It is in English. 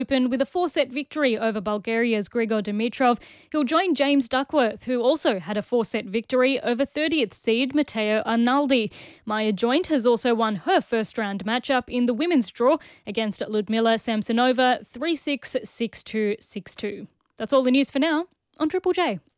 Open with a 4-set victory over Bulgaria's Grigor Dimitrov. He'll join James Duckworth, who also had a 4-set victory over 30th seed Matteo Arnaldi. Maya Joint has also won her first-round matchup in the women's draw against Ludmila Samsonova 3-6, 6-2, 6-2. That's all the news for now on Triple J.